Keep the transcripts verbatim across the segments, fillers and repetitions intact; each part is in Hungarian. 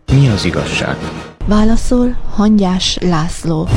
Mi az igazság? Válaszol Hangyás László.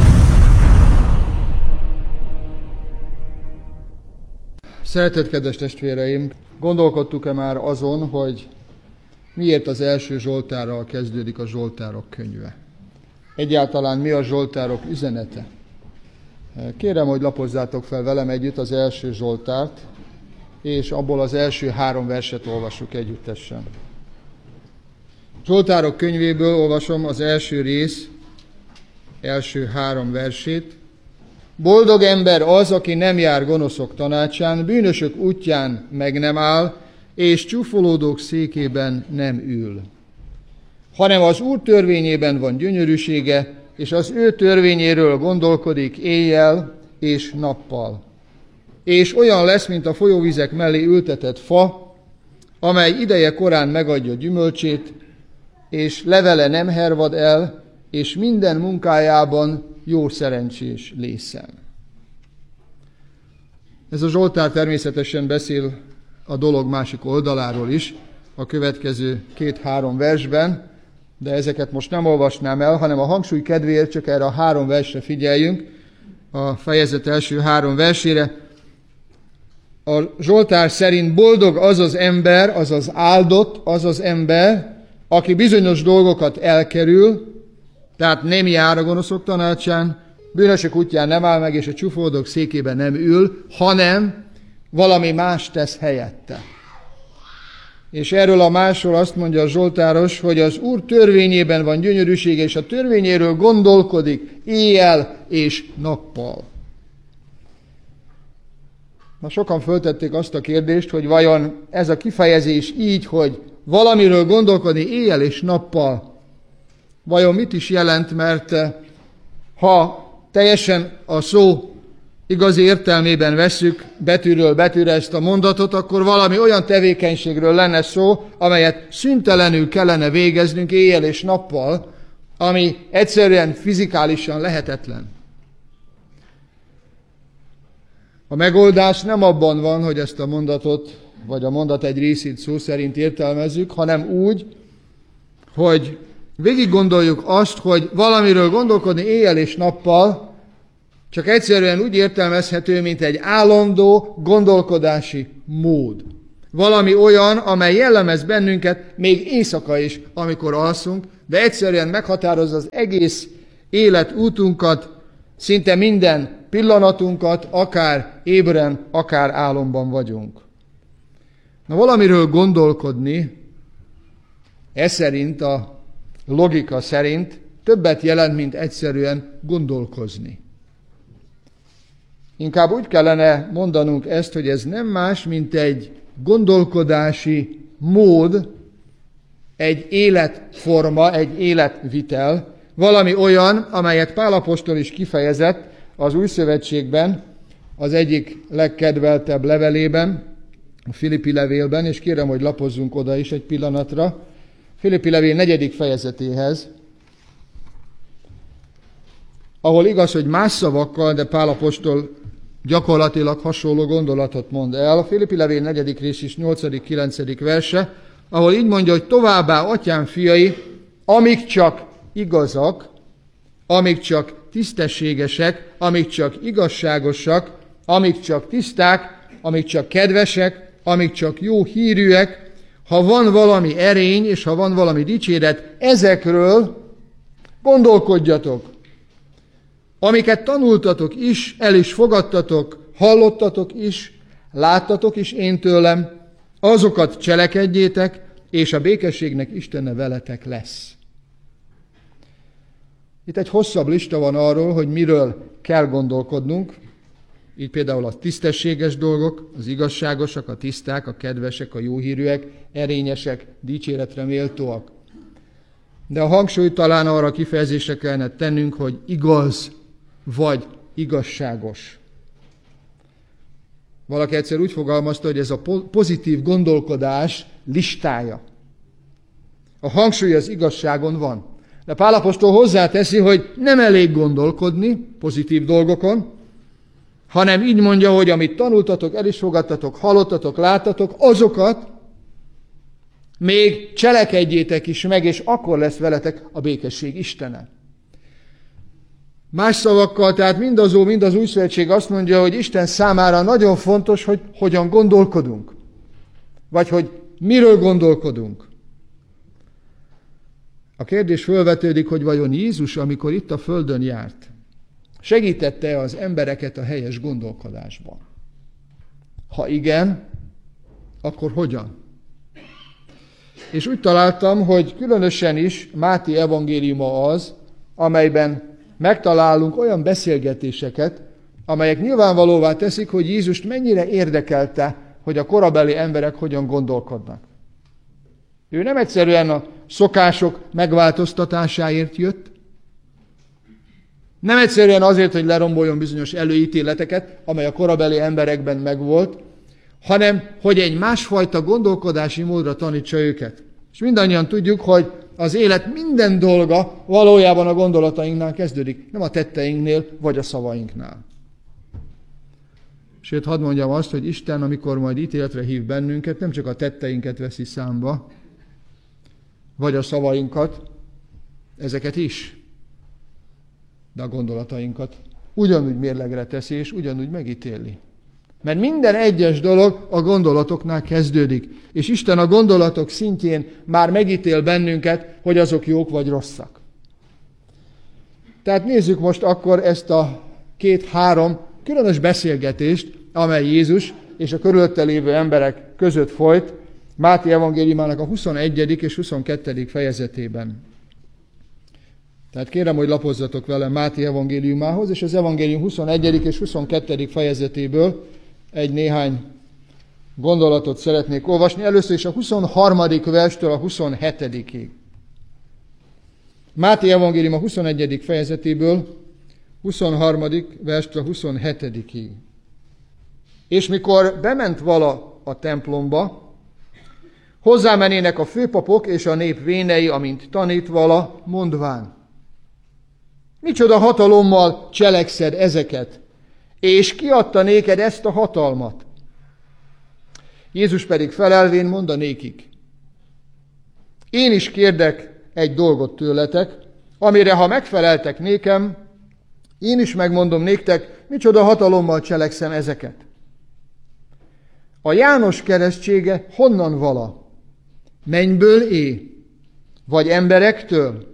Szeretett kedves testvéreim, gondolkodtuk-e már azon, hogy miért az első Zsoltárral kezdődik a Zsoltárok könyve? Egyáltalán mi a Zsoltárok üzenete? Kérem, hogy lapozzátok fel velem együtt az első Zsoltárt, és abból az első három verset olvassuk együttesen. Zsoltárok könyvéből olvasom az első rész, első három versét. Boldog ember az, aki nem jár gonoszok tanácsán, bűnösök útján meg nem áll, és csúfolódók székében nem ül. Hanem az Úr törvényében van gyönyörűsége, és az ő törvényéről gondolkodik éjjel és nappal. És olyan lesz, mint a folyóvizek mellé ültetett fa, amely ideje korán megadja gyümölcsét, és levele nem hervad el, és minden munkájában jó szerencsés lészen. Ez a Zsoltár természetesen beszél a dolog másik oldaláról is, a következő két-három versben, de ezeket most nem olvasnám el, hanem a hangsúly kedvéért csak erre a három versre figyeljünk, a fejezet első három versére. A Zsoltár szerint boldog az az ember, az az áldott, az az ember, aki bizonyos dolgokat elkerül, tehát nem jár a gonoszok tanácsán, bűnösök útján nem áll meg, és a csúfolódók székében nem ül, hanem valami más tesz helyette. És erről a másról azt mondja a Zsoltáros, hogy az Úr törvényében van gyönyörűsége, és a törvényéről gondolkodik éjjel és nappal. Na, sokan föltették azt a kérdést, hogy vajon ez a kifejezés így, hogy valamiről gondolkodni éjjel és nappal, vajon mit is jelent, mert ha teljesen a szó igazi értelmében vesszük betűről betűre ezt a mondatot, akkor valami olyan tevékenységről lenne szó, amelyet szüntelenül kellene végeznünk éjjel és nappal, ami egyszerűen fizikálisan lehetetlen. A megoldás nem abban van, hogy ezt a mondatot, vagy a mondat egy részét szó szerint értelmezzük, hanem úgy, hogy végig gondoljuk azt, hogy valamiről gondolkodni éjjel és nappal csak egyszerűen úgy értelmezhető, mint egy állandó gondolkodási mód. Valami olyan, amely jellemez bennünket még éjszaka is, amikor alszunk, de egyszerűen meghatározza az egész életútunkat, szinte minden pillanatunkat, akár ébren, akár álomban vagyunk. Na, valamiről gondolkodni, ez szerint, a logika szerint többet jelent, mint egyszerűen gondolkozni. Inkább úgy kellene mondanunk ezt, hogy ez nem más, mint egy gondolkodási mód, egy életforma, egy életvitel, valami olyan, amelyet Pál apostol is kifejezett az Új Szövetségben, az egyik legkedveltebb levelében, a Filippi levélben, és kérem, hogy lapozzunk oda is egy pillanatra, Filippi levél negyedik fejezetéhez, ahol igaz, hogy más szavakkal, de Pál apostol gyakorlatilag hasonló gondolatot mond el. A Filippi levél negyedik rész is nyolcadik-kilencedik verse, ahol így mondja, hogy továbbá, atyám fiai, amik csak igazak, amik csak tisztességesek, amik csak igazságosak, amik csak tiszták, amik csak kedvesek, amik csak jó hírűek, ha van valami erény, és ha van valami dicséret, ezekről gondolkodjatok. Amiket tanultatok is, el is fogadtatok, hallottatok is, láttatok is én tőlem, azokat cselekedjétek, és a békességnek Istene veletek lesz. Itt egy hosszabb lista van arról, hogy miről kell gondolkodnunk, így például a tisztességes dolgok, az igazságosak, a tiszták, a kedvesek, a jóhírűek, erényesek, dicséretre méltóak. De a hangsúlyt talán arra a kifejezésre kellene tennünk, hogy igaz vagy igazságos. Valaki egyszer úgy fogalmazta, hogy ez a pozitív gondolkodás listája. A hangsúly az igazságon van. De Pál apostol hozzáteszi, hogy nem elég gondolkodni pozitív dolgokon, hanem így mondja, hogy amit tanultatok, el is fogadtatok, hallottatok, láttatok, azokat még cselekedjétek is meg, és akkor lesz veletek a békesség Istene. Más szavakkal, tehát mind az Ó, mind az Új Szövetség azt mondja, hogy Isten számára nagyon fontos, hogy hogyan gondolkodunk. Vagy hogy miről gondolkodunk. A kérdés fölvetődik, hogy vajon Jézus, amikor itt a földön járt, segítette az embereket a helyes gondolkodásban? Ha igen, akkor hogyan? És úgy találtam, hogy különösen is Máté evangéliuma az, amelyben megtalálunk olyan beszélgetéseket, amelyek nyilvánvalóvá teszik, hogy Jézust mennyire érdekelte, hogy a korabeli emberek hogyan gondolkodnak. Ő nem egyszerűen a szokások megváltoztatásáért jött, nem egyszerűen azért, hogy leromboljon bizonyos előítéleteket, amely a korabeli emberekben megvolt, hanem hogy egy másfajta gondolkodási módra tanítsa őket. És mindannyian tudjuk, hogy az élet minden dolga valójában a gondolatainknál kezdődik, nem a tetteinknél vagy a szavainknál. Sőt, hadd mondjam azt, hogy Isten, amikor majd ítéletre hív bennünket, nem csak a tetteinket veszi számba, vagy a szavainkat, ezeket is, de a gondolatainkat ugyanúgy mérlegre teszi, és ugyanúgy megítéli. Mert minden egyes dolog a gondolatoknál kezdődik, és Isten a gondolatok szintjén már megítél bennünket, hogy azok jók vagy rosszak. Tehát nézzük most akkor ezt a két-három különös beszélgetést, amely Jézus és a körülötte lévő emberek között folyt, Máté evangéliumának a huszonegyedik és huszonkettedik fejezetében. Tehát kérem, hogy lapozzatok velem Máté evangéliumához, és az evangélium huszonegyedik és huszonkettedik fejezetéből egy néhány gondolatot szeretnék olvasni. Először is a huszonharmadik verstől a huszonhetedikig. Máté evangélium a huszonegyedik fejezetéből, huszonharmadik verstől a huszonhetedikig. És mikor bement vala a templomba, hozzámenének a főpapok és a nép vénei, amint tanít vala, mondván: micsoda hatalommal cselekszed ezeket, és ki adta néked ezt a hatalmat? Jézus pedig felelvén mondta nékik: én is kérdek egy dolgot tőletek, amire ha megfeleltek nékem, én is megmondom néktek, micsoda hatalommal cselekszem ezeket. A János keresztsége honnan vala? Mennyből é? Vagy emberektől?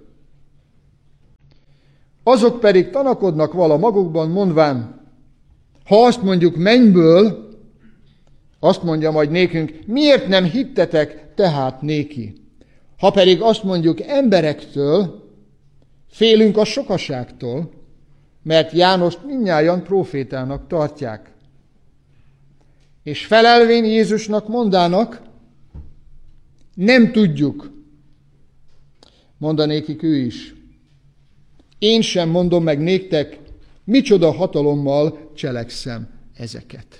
Azok pedig tanakodnak vala magukban, mondván: ha azt mondjuk mennyből, azt mondja majd nékünk, miért nem hittetek tehát néki? Ha pedig azt mondjuk emberektől, félünk a sokaságtól, mert Jánost mindnyájan prófétának tartják. És felelvén Jézusnak mondának: nem tudjuk. Mondanékik ő is: én sem mondom meg néktek, micsoda hatalommal cselekszem ezeket.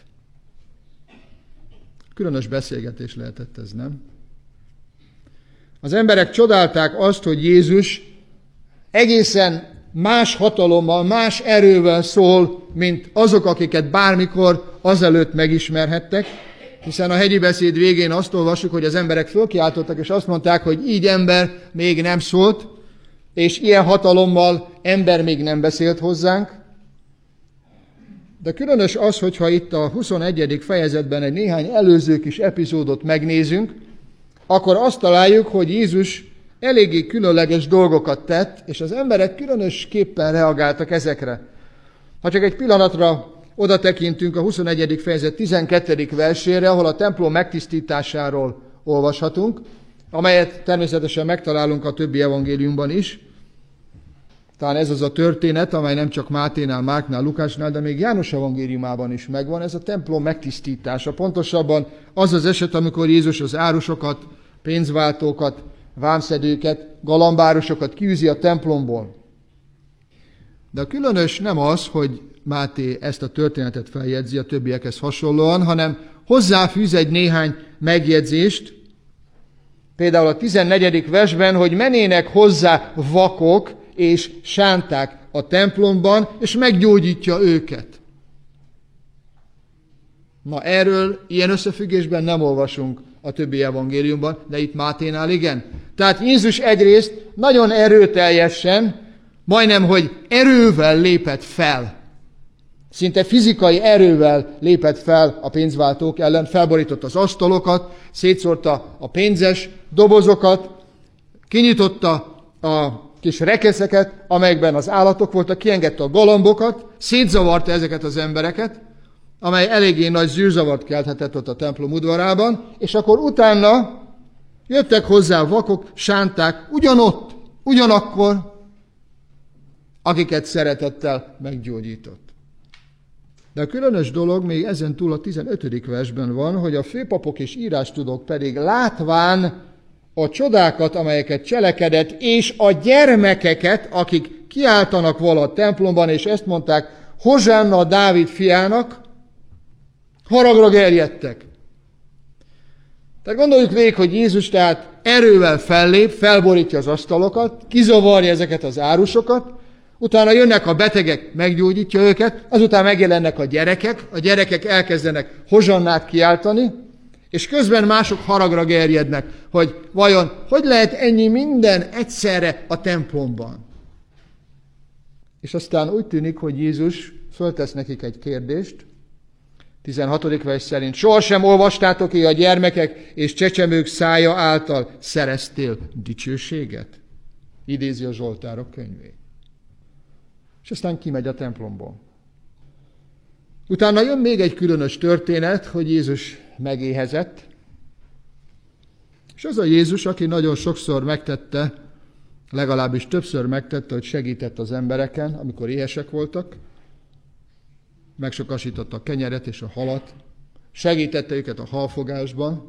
Különös beszélgetés lehetett ez, nem? Az emberek csodálták azt, hogy Jézus egészen más hatalommal, más erővel szól, mint azok, akiket bármikor azelőtt megismerhettek, hiszen a hegyi beszéd végén azt olvassuk, hogy az emberek fölkiáltottak, és azt mondták, hogy így ember még nem szólt, és ilyen hatalommal ember még nem beszélt hozzánk. De különös az, hogyha itt a huszonegyedik fejezetben egy néhány előző kis epizódot megnézünk, akkor azt találjuk, hogy Jézus eléggé különleges dolgokat tett, és az emberek különösképpen reagáltak ezekre. Ha csak egy pillanatra oda tekintünk a huszonegyedik fejezet tizenkettedik versére, ahol a templom megtisztításáról olvashatunk, amelyet természetesen megtalálunk a többi evangéliumban is. Talán ez az a történet, amely nem csak Máténál, Márknál, Lukásnál, de még János evangéliumában is megvan, ez a templom megtisztítása. Pontosabban az az eset, amikor Jézus az árusokat, pénzváltókat, vámszedőket, galambárosokat kiűzi a templomból. De a különös nem az, hogy Máté ezt a történetet feljegyzi a többiekhez hasonlóan, hanem hozzáfűz egy néhány megjegyzést, például a tizennegyedik versben, hogy menének hozzá vakok és sánták a templomban, és meggyógyítja őket. Na erről ilyen összefüggésben nem olvasunk a többi evangéliumban, de itt Máténál igen. Tehát Jézus egyrészt nagyon erőteljesen, majdnem, hogy erővel lépett fel. Szinte fizikai erővel lépett fel a pénzváltók ellen, felborította az asztalokat, szétszórta a pénzes dobozokat, kinyitotta a kis rekeszeket, amelyekben az állatok voltak, kiengedte a galambokat, szétzavarta ezeket az embereket, amely eléggé nagy zűrzavart kelthetett ott a templom udvarában, és akkor utána jöttek hozzá vakok, sánták, ugyanott, ugyanakkor, akiket szeretettel meggyógyított. De a különös dolog még ezen túl a tizenötödik versben van, hogy a főpapok és írástudók pedig látván a csodákat, amelyeket cselekedett, és a gyermekeket, akik kiáltanak vala a templomban, és ezt mondták, Hozsánna Dávid fiának, haragra gerjedtek. Tehát gondoljuk végig, hogy Jézus tehát erővel fellép, felborítja az asztalokat, kizavarja ezeket az árusokat, utána jönnek a betegek, meggyógyítja őket, azután megjelennek a gyerekek, a gyerekek elkezdenek hozsannát kiáltani, és közben mások haragra gerjednek, hogy vajon hogy lehet ennyi minden egyszerre a templomban. És aztán úgy tűnik, hogy Jézus föltesz nekik egy kérdést, tizenhatodik vers szerint, sohasem olvastátok-e a gyermekek és csecsemők szája által szereztél dicsőséget? Idézi a Zsoltárok könyvét. És aztán kimegy a templomból. Utána jön még egy különös történet, hogy Jézus megéhezett, és az a Jézus, aki nagyon sokszor megtette, legalábbis többször megtette, hogy segített az embereken, amikor éhesek voltak, megsokasította a kenyeret és a halat, segítette őket a halfogásban.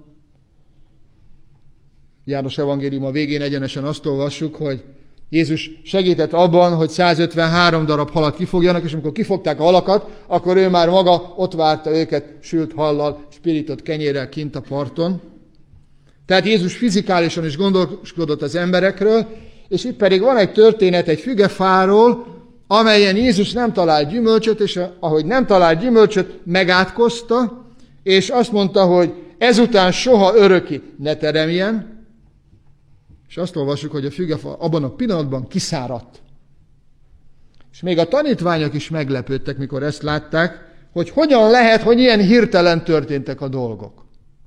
János evangélium a végén egyenesen azt olvassuk, hogy Jézus segített abban, hogy százötvenhárom darab halat kifogjanak, és amikor kifogták a halakat, akkor ő már maga ott várta őket sült hallal, spirított kenyérrel kint a parton. Tehát Jézus fizikálisan is gondoskodott az emberekről, és itt pedig van egy történet egy fügefáról, amelyen Jézus nem talált gyümölcsöt, és ahogy nem talált gyümölcsöt, megátkozta, és azt mondta, hogy ezután soha örökké ne teremjen, és azt olvassuk, hogy a fügefa abban a pillanatban kiszáradt. És még a tanítványok is meglepődtek, mikor ezt látták, hogy hogyan lehet, hogy ilyen hirtelen történtek a dolgok.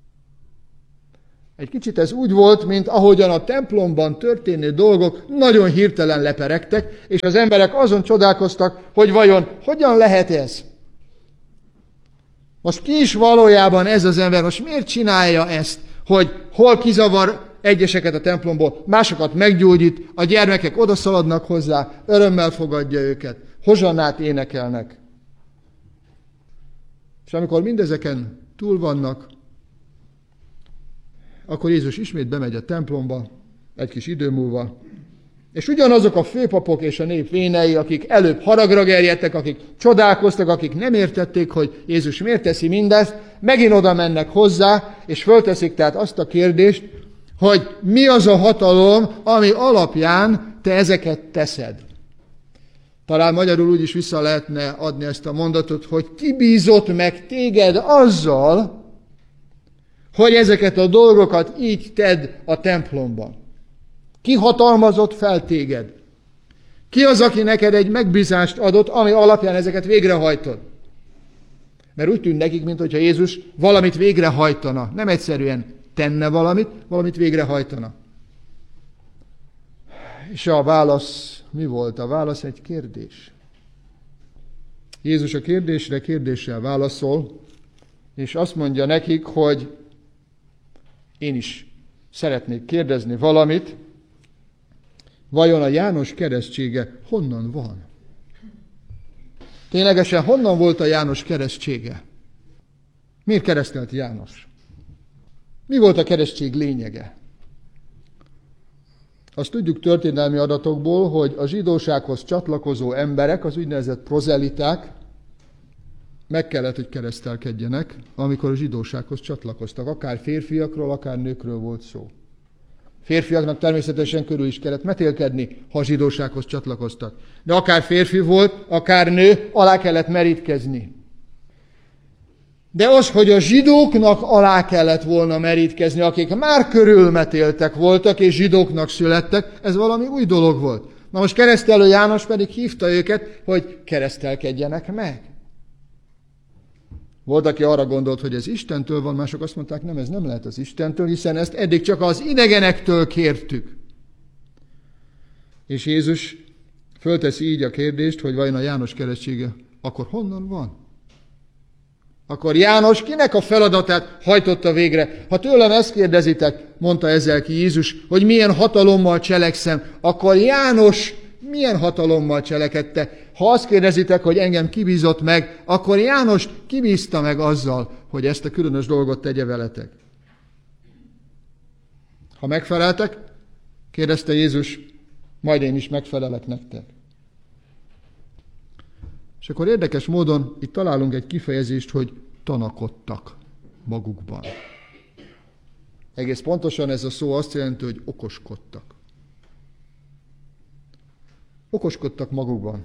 Egy kicsit ez úgy volt, mint ahogyan a templomban történő dolgok nagyon hirtelen leperegtek, és az emberek azon csodálkoztak, hogy vajon hogyan lehet ez? Most ki is valójában ez az ember, most miért csinálja ezt, hogy hol kizavar egyeseket a templomból, másokat meggyógyít, a gyermekek odaszaladnak hozzá, örömmel fogadja őket, hozsannát énekelnek. És amikor mindezeken túl vannak, akkor Jézus ismét bemegy a templomba, egy kis idő múlva, és ugyanazok a főpapok és a nép vénei, akik előbb haragra gerjedtek, akik csodálkoztak, akik nem értették, hogy Jézus miért teszi mindezt, megint oda mennek hozzá, és fölteszik tehát azt a kérdést, hogy mi az a hatalom, ami alapján te ezeket teszed. Talán magyarul úgy is vissza lehetne adni ezt a mondatot, hogy ki bízott meg téged azzal, hogy ezeket a dolgokat így tedd a templomban. Ki hatalmazott fel téged? Ki az, aki neked egy megbízást adott, ami alapján ezeket végrehajtod? Mert úgy tűnt nekik, mintha Jézus valamit végrehajtana. Nem egyszerűen tenne valamit, valamit végrehajtana. És a válasz mi volt? A válasz egy kérdés. Jézus a kérdésre kérdéssel válaszol, és azt mondja nekik, hogy én is szeretnék kérdezni valamit, vajon a János keresztsége honnan van? Ténylegesen honnan volt a János keresztsége? Miért keresztelt János? Mi volt a keresztség lényege? Azt tudjuk történelmi adatokból, hogy a zsidósághoz csatlakozó emberek, az úgynevezett prozeliták, meg kellett, hogy keresztelkedjenek, amikor a zsidósághoz csatlakoztak. Akár férfiakról, akár nőkről volt szó. Férfiaknak természetesen körül is kellett metélkedni, ha a zsidósághoz csatlakoztak. De akár férfi volt, akár nő, alá kellett merítkezni. De az, hogy a zsidóknak alá kellett volna merítkezni, akik már körülmetéltek voltak, és zsidóknak születtek, ez valami új dolog volt. Na most keresztelő János pedig hívta őket, hogy keresztelkedjenek meg. Volt, aki arra gondolt, hogy ez Istentől van, mások azt mondták, nem, ez nem lehet az Istentől, hiszen ezt eddig csak az idegenektől kértük. És Jézus fölteszi így a kérdést, hogy vajon a János keresztsége akkor honnan van? Akkor János kinek a feladatát hajtotta végre? Ha tőlem ezt kérdezitek, mondta ezzel ki Jézus, hogy milyen hatalommal cselekszem, akkor János milyen hatalommal cselekedte? Ha azt kérdezitek, hogy engem kibízott meg, akkor János kibízta meg azzal, hogy ezt a különös dolgot tegye veletek. Ha megfeleltek, kérdezte Jézus, majd én is megfelelek nektek. És akkor érdekes módon itt találunk egy kifejezést, hogy tanakodtak magukban. Egész pontosan ez a szó azt jelenti, hogy okoskodtak. Okoskodtak magukban.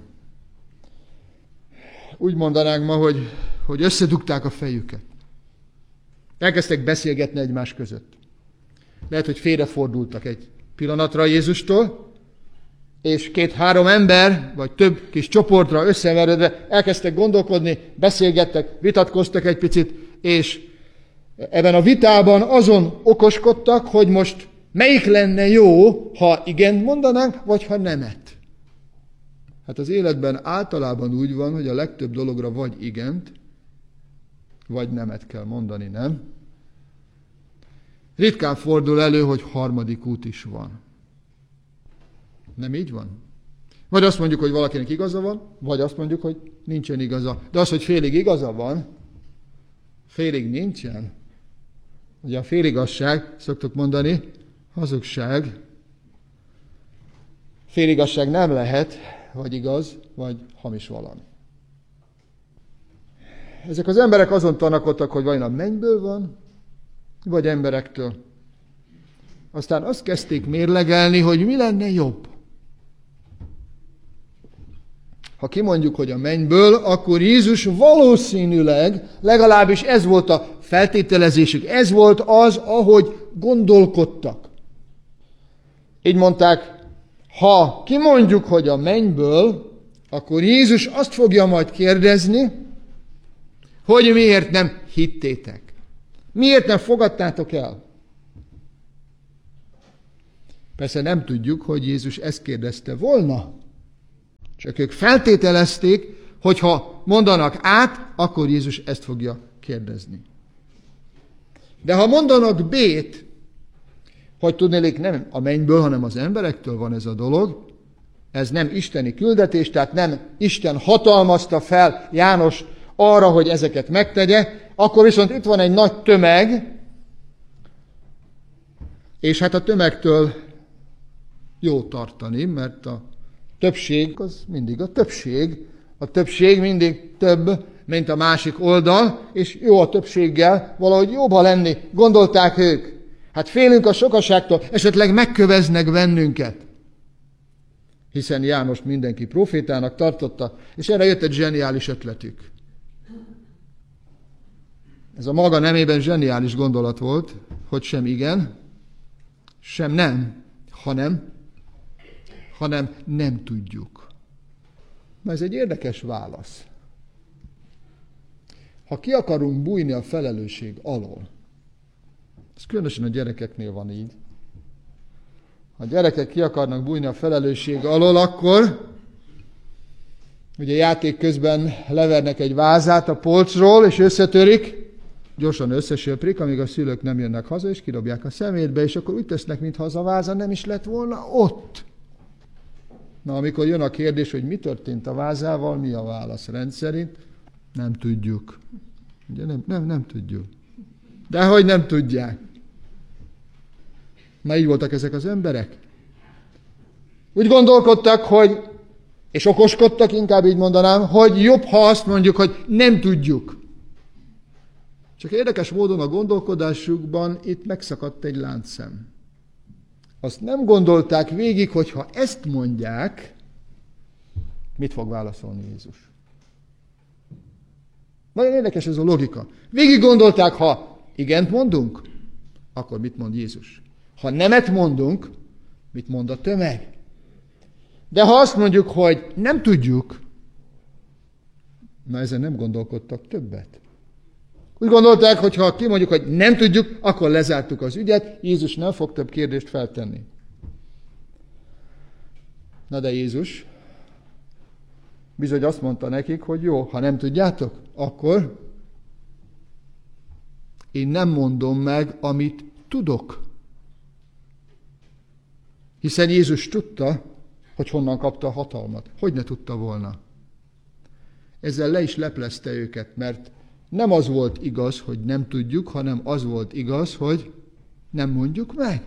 Úgy mondanánk ma, hogy, hogy összedugták a fejüket. Elkezdtek beszélgetni egymás között. Lehet, hogy félrefordultak egy pillanatra Jézustól, és két-három ember, vagy több kis csoportra összeveredve elkezdtek gondolkodni, beszélgettek, vitatkoztak egy picit, és ebben a vitában azon okoskodtak, hogy most melyik lenne jó, ha igent mondanánk, vagy ha nemet. Hát az életben általában úgy van, hogy a legtöbb dologra vagy igent, vagy nemet kell mondani, nem? Ritkán fordul elő, hogy harmadik út is van. Nem így van? Vagy azt mondjuk, hogy valakinek igaza van, vagy azt mondjuk, hogy nincsen igaza. De az, hogy félig igaza van, félig nincsen. Ugye a féligasság, szoktuk mondani, hazugság. Féligasság nem lehet, vagy igaz, vagy hamis valami. Ezek az emberek azon tanakodtak, hogy vajon a mennyből van, vagy emberektől. Aztán azt kezdték mérlegelni, hogy mi lenne jobb. Ha kimondjuk, hogy a mennyből, akkor Jézus valószínűleg, legalábbis ez volt a feltételezésük, ez volt az, ahogy gondolkodtak. Így mondták, ha kimondjuk, hogy a mennyből, akkor Jézus azt fogja majd kérdezni, hogy miért nem hittétek. Miért nem fogadtátok el? Persze nem tudjuk, hogy Jézus ezt kérdezte volna. Csak ők feltételezték, hogy ha mondanak át, akkor Jézus ezt fogja kérdezni. De ha mondanak B-t, hogy tudnélik nem a mennyből, hanem az emberektől van ez a dolog, ez nem isteni küldetés, tehát nem Isten hatalmazta fel János arra, hogy ezeket megtegye, akkor viszont itt van egy nagy tömeg, és hát a tömegtől jó tartani, mert a többség az mindig a többség. A többség mindig több, mint a másik oldal, és jó a többséggel valahogy jóba lenni, gondolták ők. Hát félünk a sokaságtól, esetleg megköveznek bennünket. Hiszen János mindenki profétának tartotta, és erre jött egy zseniális ötletük. Ez a maga nemében zseniális gondolat volt, hogy sem igen, sem nem, hanem, hanem nem tudjuk. Na ez egy érdekes válasz. Ha ki akarunk bújni a felelősség alól, ez különösen a gyerekeknél van így. Ha a gyerekek ki akarnak bújni a felelősség alól, akkor ugye játék közben levernek egy vázát a polcról, és összetörik, gyorsan összesöprik, amíg a szülők nem jönnek haza, és kidobják a szemétbe, és akkor úgy tesznek, mintha az a váza nem is lett volna ott. Na, amikor jön a kérdés, hogy mi történt a vázával, mi a válasz rendszerint, nem tudjuk. Ugye nem, nem, nem tudjuk. De hogy nem tudják. Na, így voltak ezek az emberek. Úgy gondolkodtak, hogy, és okoskodtak, inkább így mondanám, hogy jobb, ha azt mondjuk, hogy nem tudjuk. Csak érdekes módon a gondolkodásukban itt megszakadt egy láncszem. Azt nem gondolták végig, hogy ha ezt mondják, mit fog válaszolni Jézus. Nagyon érdekes ez a logika. Végig gondolták, ha igent mondunk, akkor mit mond Jézus? Ha nemet mondunk, mit mond a tömeg? De ha azt mondjuk, hogy nem tudjuk, na ezen nem gondolkodtak többet. Úgy gondolták, hogy ha kimondjuk, hogy nem tudjuk, akkor lezártuk az ügyet, Jézus nem fog több kérdést feltenni. Na de Jézus bizony azt mondta nekik, hogy jó, ha nem tudjátok, akkor én nem mondom meg, amit tudok. Hiszen Jézus tudta, hogy honnan kapta a hatalmat. Hogy ne tudta volna? Ezzel le is leplezte őket, mert nem az volt igaz, hogy nem tudjuk, hanem az volt igaz, hogy nem mondjuk meg.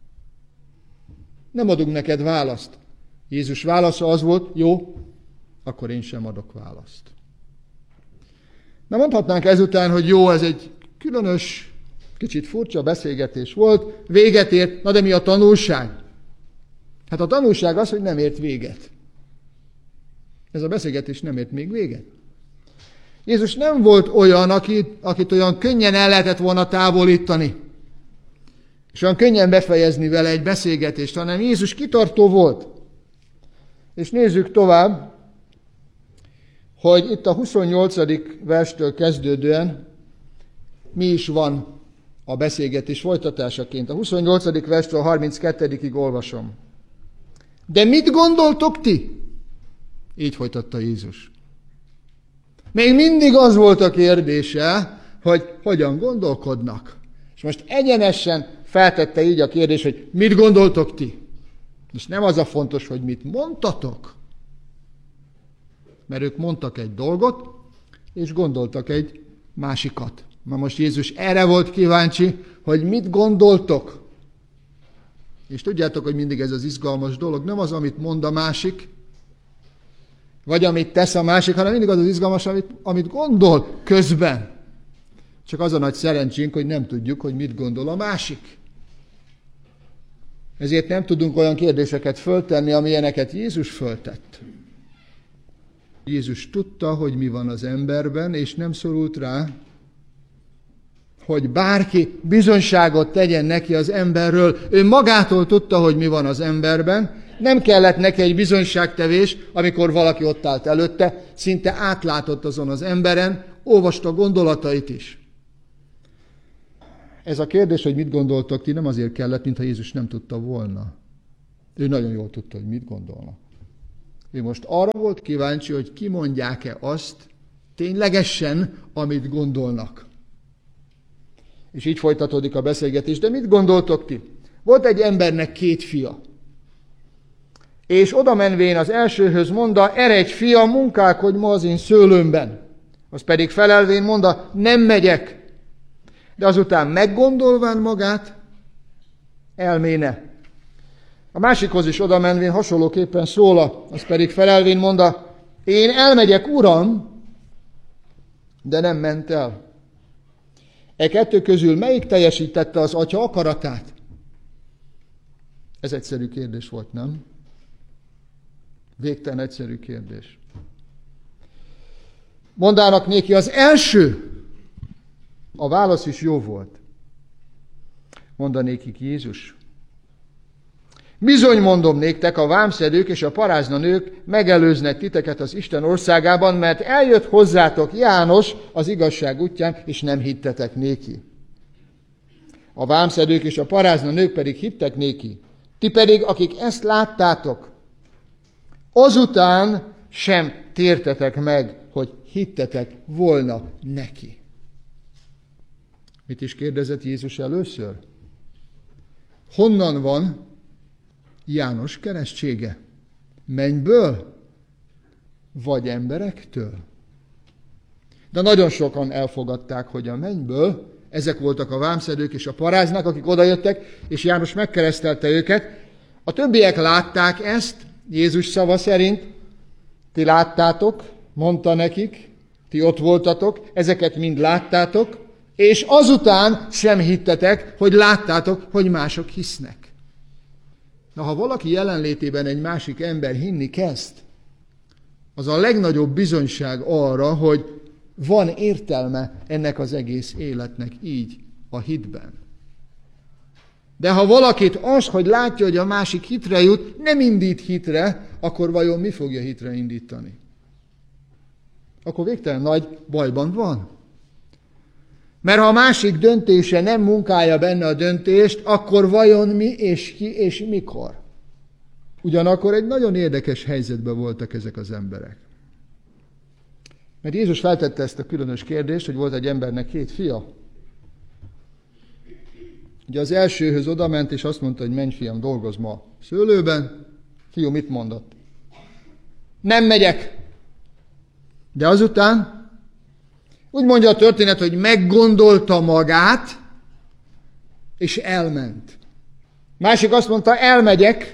Nem adunk neked választ. Jézus válasza az volt, jó, akkor én sem adok választ. Na mondhatnánk ezután, hogy jó, ez egy különös, kicsit furcsa beszélgetés volt, véget ért, na de mi a tanulság? Hát a tanulság az, hogy nem ért véget. Ez a beszélgetés nem ért még véget. Jézus nem volt olyan, akit, akit olyan könnyen el lehetett volna távolítani, és olyan könnyen befejezni vele egy beszélgetést, hanem Jézus kitartó volt. És nézzük tovább, hogy itt a huszonnyolcadik verstől kezdődően mi is van a beszélgetés folytatásaként. A huszonnyolcadik verstől a harminckettőig olvasom. De mit gondoltok ti? Így folytatta Jézus. Még mindig az volt a kérdése, hogy hogyan gondolkodnak. És most egyenesen feltette így a kérdést, hogy mit gondoltok ti? És nem az a fontos, hogy mit mondtatok, mert ők mondtak egy dolgot, és gondoltak egy másikat. Na most Jézus erre volt kíváncsi, hogy mit gondoltok. És tudjátok, hogy mindig ez az izgalmas dolog, nem az, amit mond a másik, vagy amit tesz a másik, hanem mindig az az izgalmas, amit, amit gondol közben. Csak az a nagy szerencsénk, hogy nem tudjuk, hogy mit gondol a másik. Ezért nem tudunk olyan kérdéseket föltenni, amilyeneket Jézus föltett. Jézus tudta, hogy mi van az emberben, és nem szorult rá, hogy bárki bizonyságot tegyen neki az emberről. Ő magától tudta, hogy mi van az emberben. Nem kellett neki egy bizonyságtevés, amikor valaki ott állt előtte, szinte átlátott azon az emberen, olvasta gondolatait is. Ez a kérdés, hogy mit gondoltok ti, nem azért kellett, mintha Jézus nem tudta volna. Ő nagyon jól tudta, hogy mit gondolnak. Ő most arra volt kíváncsi, hogy kimondják-e azt ténylegesen, amit gondolnak. És így folytatódik a beszélgetés. De mit gondoltok ti? Volt egy embernek két fia. És oda menvén az elsőhöz mondta, eredj fia, munkálkodj ma az én szőlőmben. Az pedig felelvén mondta, nem megyek. De azután meggondolván magát, elméne. A másikhoz is oda menvén hasonlóképpen szóla, az pedig felelvén mondta, én elmegyek, uram, de nem ment el. E kettő közül melyik teljesítette az atya akaratát? Ez egyszerű kérdés volt, nem? Végtelen egyszerű kérdés. Mondának néki, az első. A válasz is jó volt. Mondanékik Jézus. Bizony mondom néktek, a vámszedők és a paráznanők megelőznek titeket az Isten országában, mert eljött hozzátok János az igazság útján, és nem hittetek néki. A vámszedők és a paráznanők pedig hittek néki. Ti pedig, akik ezt láttátok, azután sem tértetek meg, hogy hittetek volna neki. Mit is kérdezett Jézus először? Honnan van János keresztsége? Mennyből? Vagy emberektől? De nagyon sokan elfogadták, hogy a mennyből, ezek voltak a vámszedők és a paráznák, akik odajöttek, és János megkeresztelte őket. A többiek látták ezt, Jézus szava szerint, ti láttátok, mondta nekik, ti ott voltatok, ezeket mind láttátok, és azután sem hittetek, hogy láttátok, hogy mások hisznek. Na, ha valaki jelenlétében egy másik ember hinni kezd, az a legnagyobb bizonyság arra, hogy van értelme ennek az egész életnek így a hitben. De ha valakit az, hogy látja, hogy a másik hitre jut, nem indít hitre, akkor vajon mi fogja hitre indítani? Akkor végtelen nagy bajban van. Mert ha a másik döntése nem munkálja benne a döntést, akkor vajon mi és ki és mikor? Ugyanakkor egy nagyon érdekes helyzetben voltak ezek az emberek. Mert Jézus feltette ezt a különös kérdést, hogy volt egy embernek két fia. Ugye az elsőhöz odament, és azt mondta, hogy menj fiam, dolgozz ma a szőlőben. Fiú mit mondott? Nem megyek. De azután úgy mondja a történet, hogy meggondolta magát, és elment. Másik azt mondta, elmegyek.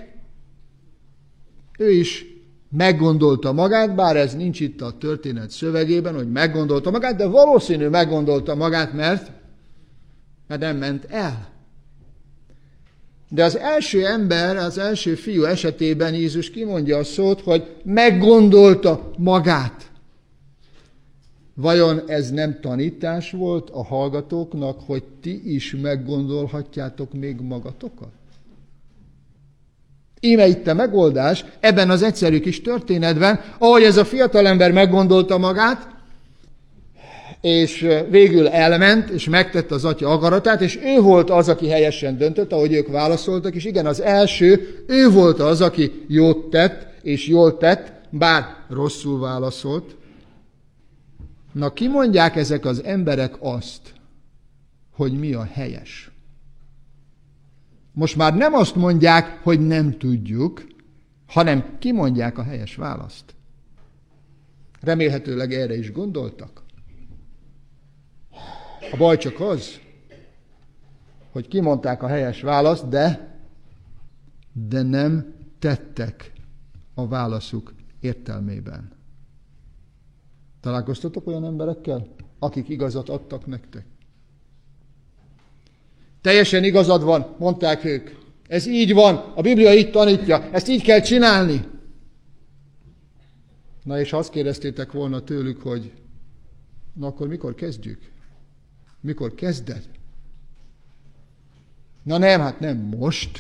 Ő is meggondolta magát, bár ez nincs itt a történet szövegében, hogy meggondolta magát, de valószínű meggondolta magát, mert, mert nem ment el. De az első ember, az első fiú esetében Jézus kimondja a szót, hogy meggondolta magát. Vajon ez nem tanítás volt a hallgatóknak, hogy ti is meggondolhatjátok még magatokat? Íme itt a megoldás ebben az egyszerű kis történetben, ahogy ez a fiatalember meggondolta magát, és végül elment, és megtette az atya akaratát, és ő volt az, aki helyesen döntött, ahogy ők válaszoltak, és igen, az első, ő volt az, aki jót tett, és jól tett, bár rosszul válaszolt. Na, ki mondják ezek az emberek azt, hogy mi a helyes? Most már nem azt mondják, hogy nem tudjuk, hanem kimondják a helyes választ. Remélhetőleg erre is gondoltak. A baj csak az, hogy kimondták a helyes választ, de, de nem tettek a válaszuk értelmében. Találkoztatok olyan emberekkel, akik igazat adtak nektek? Teljesen igazad van, mondták ők. Ez így van, a Biblia így tanítja, ezt így kell csinálni. Na és azt kérdeztétek volna tőlük, hogy na akkor mikor kezdjük? Mikor kezded? Na nem, hát nem most.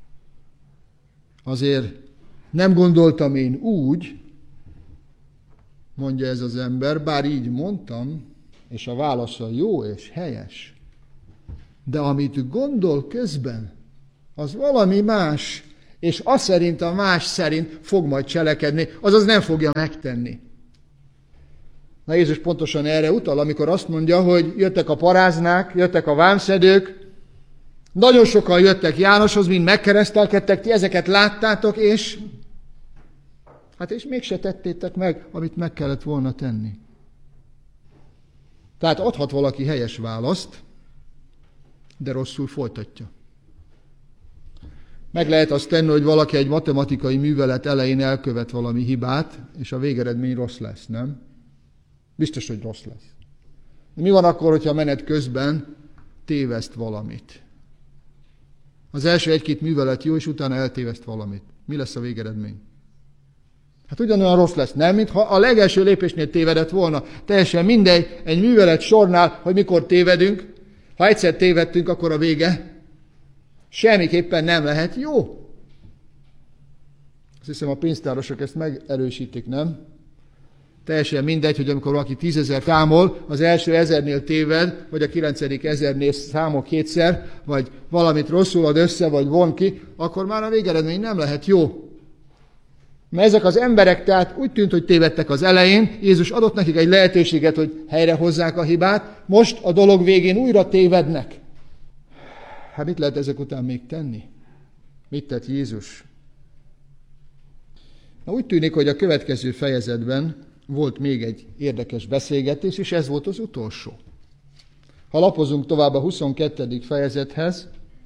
Azért nem gondoltam én úgy, mondja ez az ember, bár így mondtam, és a válasza jó és helyes. De amit gondol közben, az valami más, és az szerint a más szerint fog majd cselekedni, azaz nem fogja megtenni. Na Jézus pontosan erre utal, amikor azt mondja, hogy jöttek a paráznák, jöttek a vámszedők, nagyon sokan jöttek Jánoshoz, mind megkeresztelkedtek, ti ezeket láttátok, és hát és mégse tettétek meg, amit meg kellett volna tenni. Tehát adhat valaki helyes választ, de rosszul folytatja. Meg lehet azt tenni, hogy valaki egy matematikai művelet elején elkövet valami hibát, és a végeredmény rossz lesz, nem? Biztos, hogy rossz lesz. De mi van akkor, hogyha menet közben téveszt valamit? Az első egy-két művelet jó, és utána eltéveszt valamit. Mi lesz a végeredmény? Hát ugyanolyan rossz lesz, nem? Mintha a legelső lépésnél tévedett volna. Teljesen mindegy, egy művelet sornál, hogy mikor tévedünk. Ha egyszer tévedtünk, akkor a vége semmiképpen nem lehet jó. Azt hiszem, a pénztárosok ezt megerősítik, nem? Teljesen mindegy, hogy amikor valaki tízezer számol, az első ezernél téved, vagy a kilencedik ezernél számol kétszer, vagy valamit rosszul ad össze, vagy von ki, akkor már a végeredmény nem lehet jó. Mert ezek az emberek tehát úgy tűnt, hogy tévedtek az elején, Jézus adott nekik egy lehetőséget, hogy helyrehozzák a hibát, most a dolog végén újra tévednek. Hát mit lehet ezek után még tenni? Mit tett Jézus? Na, úgy tűnik, hogy a következő fejezetben volt még egy érdekes beszélgetés, és ez volt az utolsó. Ha lapozunk tovább a huszonkettedik fejezethez,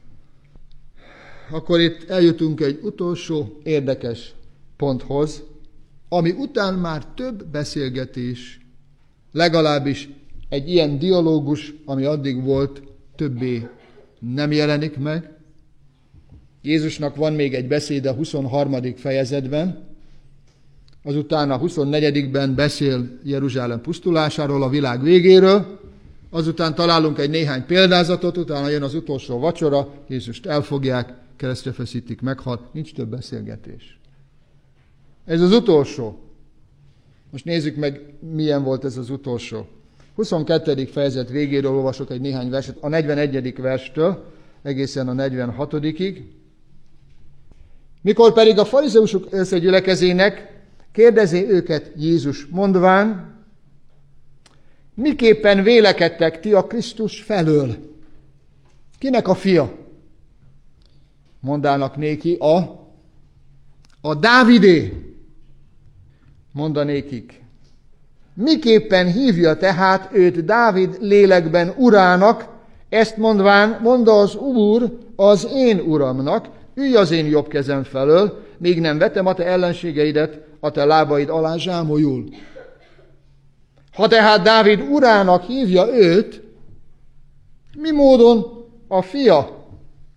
akkor itt eljutunk egy utolsó érdekes ponthoz, ami után már több beszélgetés, legalábbis egy ilyen dialógus, ami addig volt, többé nem jelenik meg. Jézusnak van még egy beszéde a huszonharmadik fejezetben, azután a huszonnegyedikben beszél Jeruzsálem pusztulásáról, a világ végéről, azután találunk egy néhány példázatot, utána jön az utolsó vacsora, Jézust elfogják, keresztre feszítik, meghal, nincs több beszélgetés. Ez az utolsó. Most nézzük meg, milyen volt ez az utolsó. huszonkettedik fejezet végéről olvasok egy néhány verset, a negyvenegyedik verstől egészen a negyvenhatodikig. Mikor pedig a farizeusok összegyülekezének, kérdezi őket Jézus mondván, miképpen vélekedtek ti a Krisztus felől? Kinek a fia? Mondának néki, a, a Dávidé. Mondanékik, miképpen hívja tehát őt Dávid lélekben urának, ezt mondván, mondta az Úr az én uramnak, ülj az én jobb kezem felől, még nem vetem a te ellenségeidet a te lábaid alá zsámolyul. Ha tehát Dávid urának hívja őt, mi módon a fia?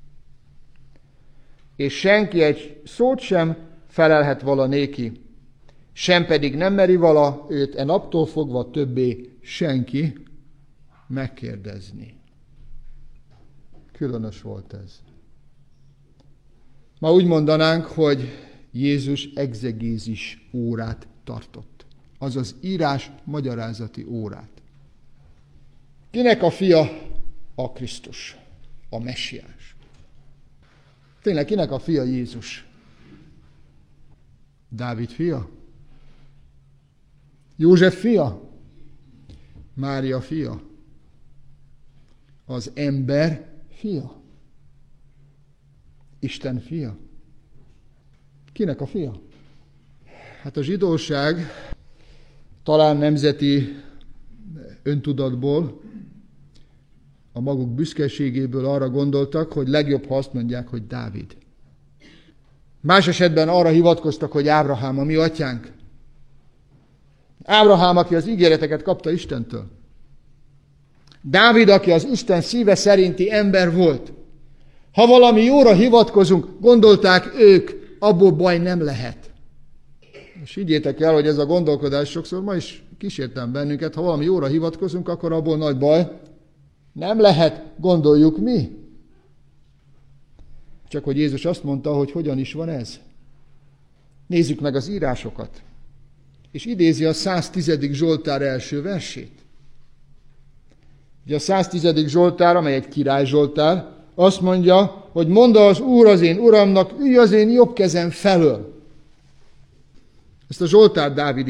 És senki egy szót sem felelhet vala néki, sem pedig nem meri vala őt e naptól fogva többé senki megkérdezni. Különös volt ez. Ma úgy mondanánk, hogy Jézus egzegézis órát tartott. Azaz írás magyarázati órát. Kinek a fia? A Krisztus, a messiás. Tényleg kinek a fia Jézus? Dávid fia? József fia? Mária fia? Az ember fia? Isten fia? Kinek a fia? Hát a zsidóság talán nemzeti öntudatból, a maguk büszkeségéből arra gondoltak, hogy legjobb, ha azt mondják, hogy Dávid. Más esetben arra hivatkoztak, hogy Ábrahám, a mi atyánk. Ábrahám, aki az ígéreteket kapta Istentől. Dávid, aki az Isten szíve szerinti ember volt. Ha valami jóra hivatkozunk, gondolták ők, abból baj nem lehet. És higgyétek el, hogy ez a gondolkodás sokszor ma is kísértem bennünket, ha valami jóra hivatkozunk, akkor abból nagy baj nem lehet, gondoljuk mi. Csak hogy Jézus azt mondta, hogy hogyan is van ez. Nézzük meg az írásokat. És idézi a száztizedik Zsoltár első versét. Ugye a száztizedik Zsoltár, amely egy király Zsoltár, azt mondja, hogy mondta az Úr az én uramnak, ülj az én jobb kezem felől. Ezt a Zsoltár Dávid